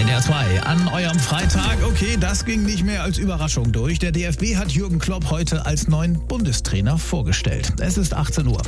NDR 2 an eurem Freitag. Okay, das ging nicht mehr als Überraschung durch. Der DFB hat Jürgen Klopp heute als neuen Bundestrainer vorgestellt. Es ist 18 Uhr.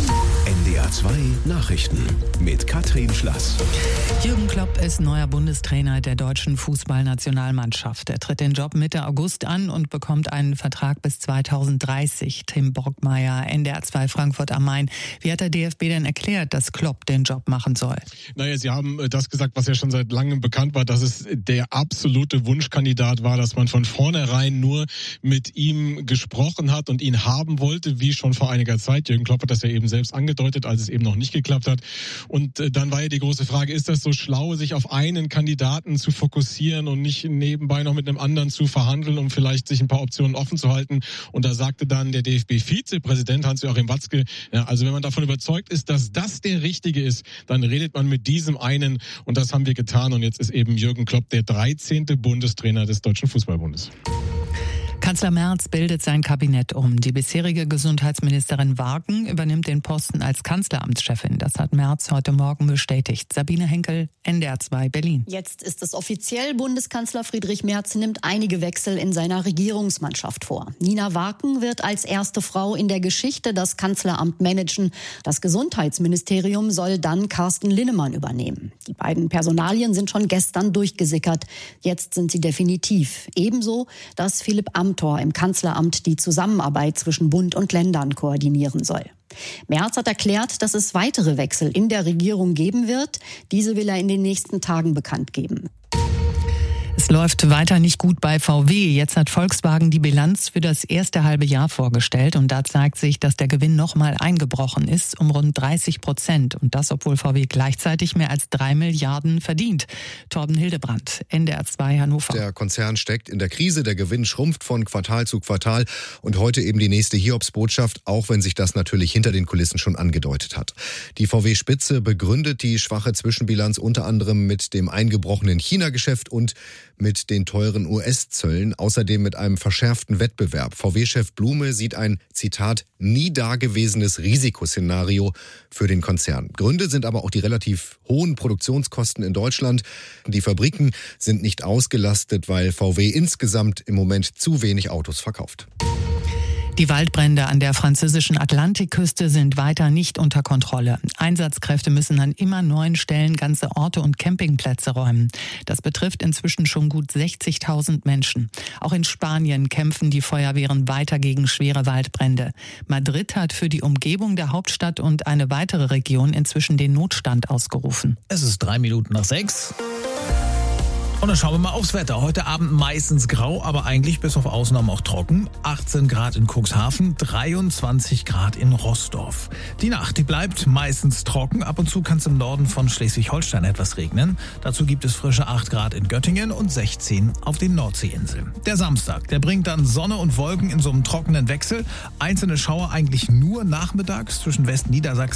NDR 2 Nachrichten mit Katrin Schlass. Jürgen Klopp ist neuer Bundestrainer der deutschen Fußballnationalmannschaft. Er tritt den Job Mitte August an und bekommt einen Vertrag bis 2030. Tim Brockmeier, NDR 2 Frankfurt am Main. Wie hat der DFB denn erklärt, dass Klopp den Job machen soll? Naja, Sie haben das gesagt, was ja schon seit langem bekannt war, dass es der absolute Wunschkandidat war, dass man von vornherein nur mit ihm gesprochen hat und ihn haben wollte, wie schon vor einiger Zeit. Jürgen Klopp hat das ja eben selbst angedeutet, als es eben noch nicht geklappt hat. Und dann war ja die große Frage, ist das so schlau, sich auf einen Kandidaten zu fokussieren und nicht nebenbei noch mit einem anderen zu verhandeln, um vielleicht sich ein paar Optionen offen zu halten? Und da sagte dann der DFB-Vizepräsident Hans-Joachim Watzke, ja, also wenn man davon überzeugt ist, dass das der Richtige ist, dann redet man mit diesem einen. Und das haben wir getan. Und jetzt ist eben Jürgen Klopp der 13. Bundestrainer des Deutschen Fußballbundes. Kanzler Merz bildet sein Kabinett um. Die bisherige Gesundheitsministerin Warken übernimmt den Posten als Kanzleramtschefin. Das hat Merz heute Morgen bestätigt. Sabine Henkel, NDR 2 Berlin. Jetzt ist es offiziell. Bundeskanzler Friedrich Merz nimmt einige Wechsel in seiner Regierungsmannschaft vor. Nina Warken wird als erste Frau in der Geschichte das Kanzleramt managen. Das Gesundheitsministerium soll dann Carsten Linnemann übernehmen. Die beiden Personalien sind schon gestern durchgesickert. Jetzt sind sie definitiv. Ebenso, dass Philipp Amthor im Kanzleramt die Zusammenarbeit zwischen Bund und Ländern koordinieren soll. Merz hat erklärt, dass es weitere Wechsel in der Regierung geben wird. Diese will er in den nächsten Tagen bekannt geben. Es läuft weiter nicht gut bei VW. Jetzt hat Volkswagen die Bilanz für das erste halbe Jahr vorgestellt. Und da zeigt sich, dass der Gewinn nochmal eingebrochen ist um rund 30%. Und das, obwohl VW gleichzeitig mehr als 3 Milliarden verdient. Torben Hildebrandt, NDR 2 Hannover. Der Konzern steckt in der Krise. Der Gewinn schrumpft von Quartal zu Quartal. Und heute eben die nächste Hiobsbotschaft, auch wenn sich das natürlich hinter den Kulissen schon angedeutet hat. Die VW-Spitze begründet die schwache Zwischenbilanz unter anderem mit dem eingebrochenen China-Geschäft und mit den teuren US-Zöllen, außerdem mit einem verschärften Wettbewerb. VW-Chef Blume sieht ein, Zitat, nie dagewesenes Risikoszenario für den Konzern. Gründe sind aber auch die relativ hohen Produktionskosten in Deutschland. Die Fabriken sind nicht ausgelastet, weil VW insgesamt im Moment zu wenig Autos verkauft. Die Waldbrände an der französischen Atlantikküste sind weiter nicht unter Kontrolle. Einsatzkräfte müssen an immer neuen Stellen ganze Orte und Campingplätze räumen. Das betrifft inzwischen schon gut 60.000 Menschen. Auch in Spanien kämpfen die Feuerwehren weiter gegen schwere Waldbrände. Madrid hat für die Umgebung der Hauptstadt und eine weitere Region inzwischen den Notstand ausgerufen. Es ist 6:03. Und dann schauen wir mal aufs Wetter. Heute Abend meistens grau, aber eigentlich bis auf Ausnahmen auch trocken. 18 Grad in Cuxhaven, 23 Grad in Roßdorf. Die Nacht, die bleibt meistens trocken. Ab und zu kann es im Norden von Schleswig-Holstein etwas regnen. Dazu gibt es frische 8 Grad in Göttingen und 16 auf den Nordseeinseln. Der Samstag, der bringt dann Sonne und Wolken in so einem trockenen Wechsel. Einzelne Schauer eigentlich nur nachmittags zwischen Westniedersachsen